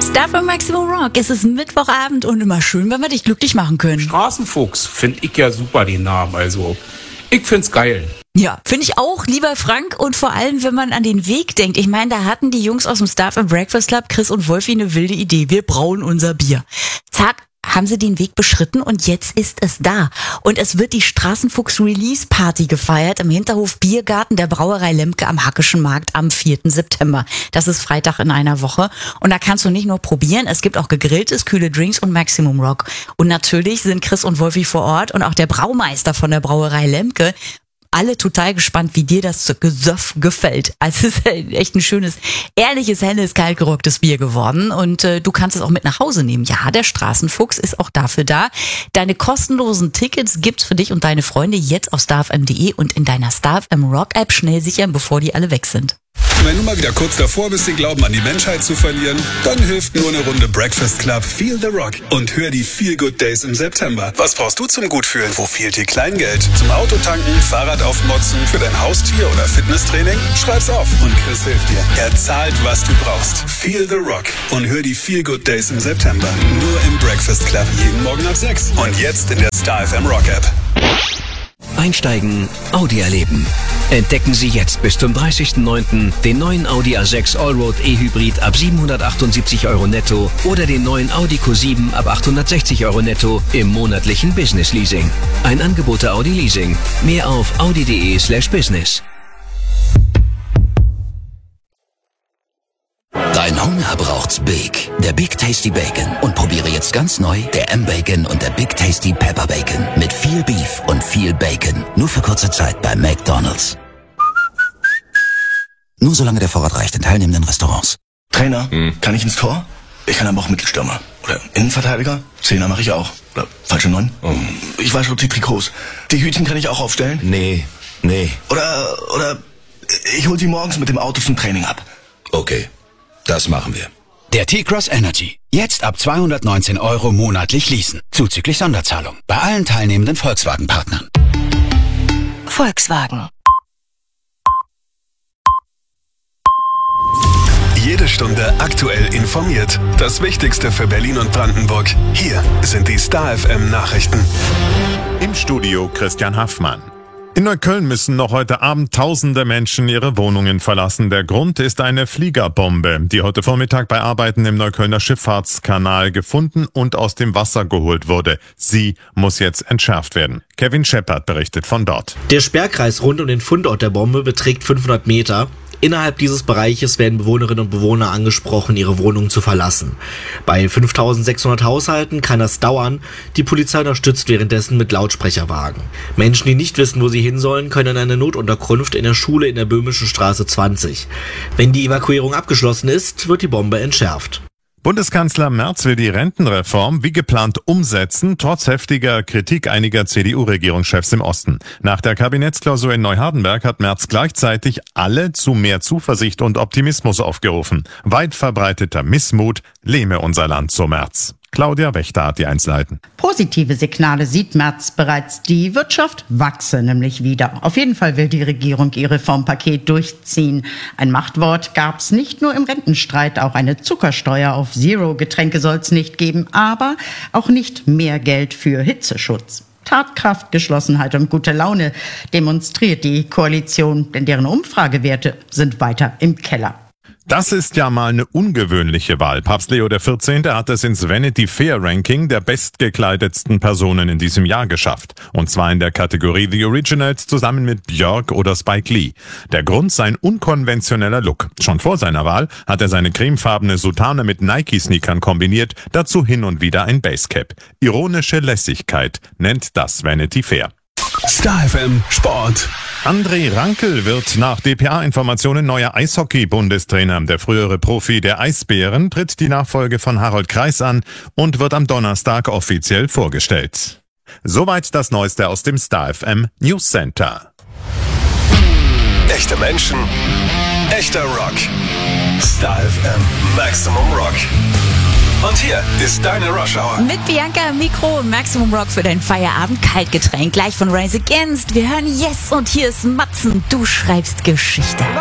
Star FM Maximum Rock. Es ist Mittwochabend und immer schön, wenn wir dich glücklich machen können. Straßenfuchs finde ich ja super, den Namen. Also, ich find's geil. Ja, finde ich auch, lieber Frank. Und vor allem, wenn man an den Weg denkt. Ich meine, da hatten die Jungs aus dem Star FM Breakfast Club, Chris und Wolfi, eine wilde Idee. Wir brauen unser Bier. Zack, haben sie den Weg beschritten und jetzt ist es da. Und es wird die Straßenfuchs-Release-Party gefeiert im Hinterhof Biergarten der Brauerei Lemke am Hackischen Markt am 4. September. Das ist Freitag in einer Woche. Und da kannst du nicht nur probieren, es gibt auch gegrilltes, kühle Drinks und Maximum Rock. Und natürlich sind Chris und Wolfi vor Ort und auch der Braumeister von der Brauerei Lemke. Alle total gespannt, wie dir das Gesöff gefällt. Also es ist echt ein schönes, ehrliches, helles, kaltgerocktes Bier geworden. Und du kannst es auch mit nach Hause nehmen. Ja, der Straßenfuchs ist auch dafür da. Deine kostenlosen Tickets gibt's für dich und deine Freunde jetzt auf starfm.de und in deiner StarFM Rock App schnell sichern, bevor die alle weg sind. Wenn du mal wieder kurz davor bist, den Glauben an die Menschheit zu verlieren, dann hilft nur eine Runde Breakfast Club Feel the Rock und hör die Feel Good Days im September. Was brauchst du zum Gutfühlen? Wo fehlt dir Kleingeld? Zum Autotanken, Fahrrad aufmotzen, für dein Haustier oder Fitnesstraining? Schreib's auf und Chris hilft dir. Er zahlt, was du brauchst. Feel the Rock und hör die Feel Good Days im September. Nur im Breakfast Club jeden Morgen ab 6 und jetzt in der StarFM Rock App. Einsteigen, Audi erleben. Entdecken Sie jetzt bis zum 30.09. den neuen Audi A6 Allroad E-Hybrid ab 778 € netto oder den neuen Audi Q7 ab 860 € netto im monatlichen Business Leasing. Ein Angebot der Audi Leasing. Mehr auf audi.de/business. Dein Hunger braucht's Big. Der Big Tasty Bacon. Und probiere jetzt ganz neu der M-Bacon und der Big Tasty Pepper Bacon. Mit viel Beef und viel Bacon. Nur für kurze Zeit bei McDonald's. Nur solange der Vorrat reicht in teilnehmenden Restaurants. Trainer, kann ich ins Tor? Ich kann aber auch Mittelstürmer. Oder Innenverteidiger? Zehner mache ich auch. Oder falsche 9? Ich wasche die Trikots. Die Hütchen kann ich auch aufstellen? Nee. Oder ich hol sie morgens mit dem Auto zum Training ab. Okay, das machen wir. Der T-Cross Energy. Jetzt ab 219 € monatlich leasen. Zuzüglich Sonderzahlung. Bei allen teilnehmenden Volkswagen-Partnern. Volkswagen. Jede Stunde aktuell informiert. Das Wichtigste für Berlin und Brandenburg. Hier sind die StarFM Nachrichten. Im Studio Christian Haffmann. In Neukölln müssen noch heute Abend tausende Menschen ihre Wohnungen verlassen. Der Grund ist eine Fliegerbombe, die heute Vormittag bei Arbeiten im Neuköllner Schifffahrtskanal gefunden und aus dem Wasser geholt wurde. Sie muss jetzt entschärft werden. Kevin Scheppert berichtet von dort. Der Sperrkreis rund um den Fundort der Bombe beträgt 500 Meter. Innerhalb dieses Bereiches werden Bewohnerinnen und Bewohner angesprochen, ihre Wohnungen zu verlassen. Bei 5.600 Haushalten kann das dauern. Die Polizei unterstützt währenddessen mit Lautsprecherwagen. Menschen, die nicht wissen, wo sie hin sollen, können in eine Notunterkunft in der Schule in der Böhmischen Straße 20. Wenn die Evakuierung abgeschlossen ist, wird die Bombe entschärft. Bundeskanzler Merz will die Rentenreform wie geplant umsetzen, trotz heftiger Kritik einiger CDU-Regierungschefs im Osten. Nach der Kabinettsklausur in Neuhardenberg hat Merz gleichzeitig alle zu mehr Zuversicht und Optimismus aufgerufen. Weit verbreiteter Missmut lähme unser Land, so Merz. Claudia Wächter hat die Einzelheiten. Positive Signale sieht Merz bereits. Die Wirtschaft wachse nämlich wieder. Auf jeden Fall will die Regierung ihr Reformpaket durchziehen. Ein Machtwort gab's nicht nur im Rentenstreit. Auch eine Zuckersteuer auf Zero-Getränke soll's nicht geben. Aber auch nicht mehr Geld für Hitzeschutz. Tatkraft, Geschlossenheit und gute Laune demonstriert die Koalition, denn deren Umfragewerte sind weiter im Keller. Das ist ja mal eine ungewöhnliche Wahl. Papst Leo XIV. Hat es ins Vanity Fair Ranking der bestgekleidetsten Personen in diesem Jahr geschafft. Und zwar in der Kategorie The Originals zusammen mit Björk oder Spike Lee. Der Grund sein unkonventioneller Look. Schon vor seiner Wahl hat er seine cremefarbene Soutane mit Nike-Sneakern kombiniert, dazu hin und wieder ein Basecap. Ironische Lässigkeit nennt das Vanity Fair. StarFM Sport. André Rankel wird nach dpa-Informationen neuer Eishockey-Bundestrainer. Der frühere Profi der Eisbären tritt die Nachfolge von Harold Kreis an und wird am Donnerstag offiziell vorgestellt. Soweit das Neueste aus dem StarFM News Center. Echte Menschen, echter Rock. StarFM Maximum Rock. Und hier ist deine Rush Hour. Mit Bianca im Mikro und Maximum Rock für dein Feierabend. Kaltgetränk, gleich von Rise Against. Wir hören Yes und hier ist Matzen. Du schreibst Geschichte.